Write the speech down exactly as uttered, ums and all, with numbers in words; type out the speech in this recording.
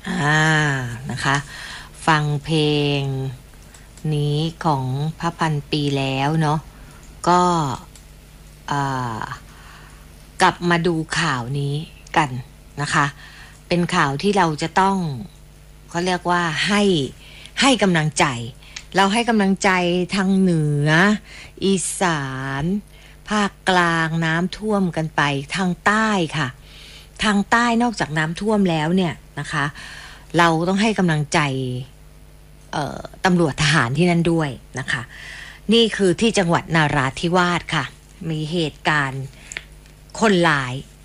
อ่านะคะฟังเพลงนี้ของพระพันปีแล้วเนาะก็กลับมาดูข่าวนี้กันนะคะเป็นข่าวที่เราจะต้องเขาเรียกว่าให้ให้กำลังใจเราให้กำลังใจทางเหนืออีสานภาคกลางน้ำท่วมกันไปทางใต้ค่ะทางใต้นอกจากน้ำท่วมแล้วเนี่ยนะคะเราต้องให้กำลังใจตำรวจทหารที่นั่นด้วยนะคะนี่คือที่จังหวัดนาราธิวาสค่ะมีเหตุการณ์คนร้าย